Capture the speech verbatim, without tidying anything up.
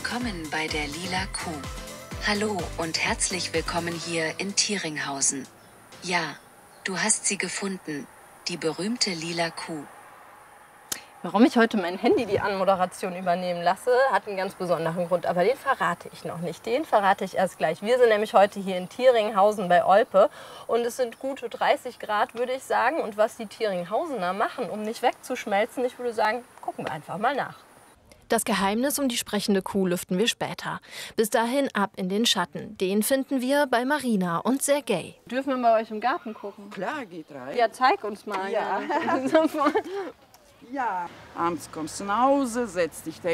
Willkommen bei der Lila Kuh. Hallo und herzlich willkommen hier in Thieringhausen. Ja, du hast sie gefunden, die berühmte Lila Kuh. Warum ich heute mein Handy die Anmoderation übernehmen lasse, hat einen ganz besonderen Grund, aber den verrate ich noch nicht. Den verrate ich erst gleich. Wir sind nämlich heute hier in Thieringhausen bei Olpe und es sind gute dreißig Grad, würde ich sagen. Und was die Thieringhausener machen, um nicht wegzuschmelzen, ich würde sagen, gucken wir einfach mal nach. Das Geheimnis um die sprechende Kuh lüften wir später. Bis dahin ab in den Schatten. Den finden wir bei Marina und Sergej. Dürfen wir bei euch im Garten gucken? Klar, geht rein. Ja, zeig uns mal. Ja. Ja. Ja, abends kommst du nach Hause, setzt dich da